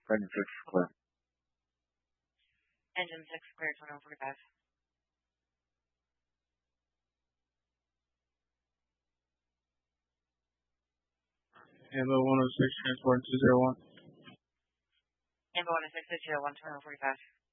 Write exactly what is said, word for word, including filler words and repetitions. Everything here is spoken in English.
Engine six clear. Engine six clear, twenty-one forty-five. Ambo one oh six, transport two zero one. Ambo one oh six, two zero one, twenty-one forty-five.